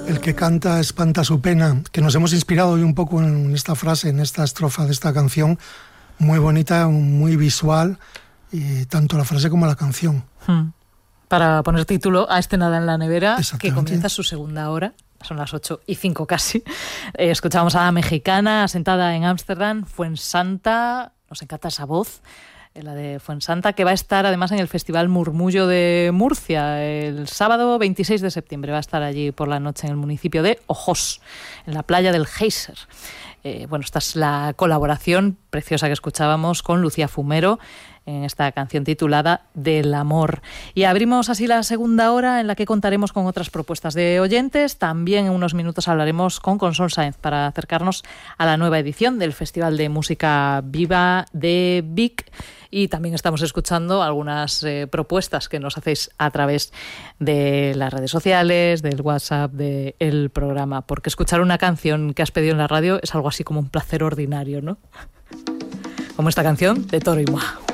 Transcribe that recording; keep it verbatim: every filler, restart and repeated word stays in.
el que canta espanta su pena, que nos hemos inspirado hoy un poco en esta frase, en esta estrofa de esta canción, muy bonita, muy visual, y tanto la frase como la canción. Hmm. Para poner título a este Nada en la nevera, que comienza su segunda hora. Son las ocho y cinco casi. Eh, escuchamos a la mexicana asentada en Ámsterdam, Fuensanta. Nos encanta esa voz, eh, la de Fuensanta, que va a estar además en el Festival Murmullo de Murcia el sábado veintiséis de septiembre. Va a estar allí por la noche en el municipio de Ojos, en la playa del Geyser. Eh, bueno, esta es la colaboración preciosa que escuchábamos con Lucía Fumero en esta canción titulada Del amor. Y abrimos así la segunda hora, en la que contaremos con otras propuestas de oyentes. También en unos minutos hablaremos con Consol Sáenz para acercarnos a la nueva edición del Festival de Música Viva de Vic. Y también estamos escuchando algunas eh, propuestas que nos hacéis a través de las redes sociales, del WhatsApp, del programa. Porque escuchar una canción que has pedido en la radio es algo así como un placer ordinario, ¿no? Como esta canción de Toro y Moi.